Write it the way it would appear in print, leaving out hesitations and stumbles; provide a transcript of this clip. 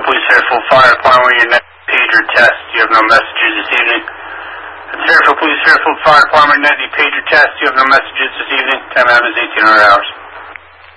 Police Fairfield Fire Department, your next pager test. You have no messages this evening. It's Fairfield Police Fairfield Fire Department, Netty pager test. You have no messages this evening. Time out is 1800 hours.